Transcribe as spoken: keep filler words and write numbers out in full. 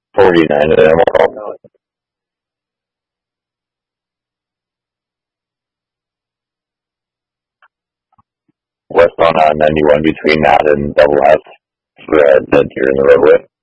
forty-nine of them all. Westbound on ninety-one between that and Double F for uh, dead deer in the roadway.